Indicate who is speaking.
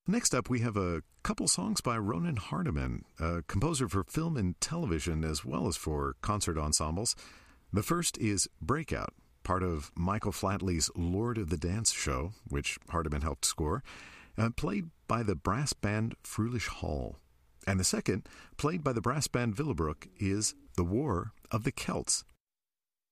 Speaker 1: Next up, we have a couple songs by Ronan Hardiman, a composer for film and television as well as for concert ensembles. The first is Breakout, part of Michael Flatley's Lord of the Dance show, which Hardiman helped score, played by the brass band Frulish Hall. And the second, played by the brass band Willebroek, is The War of the Celts.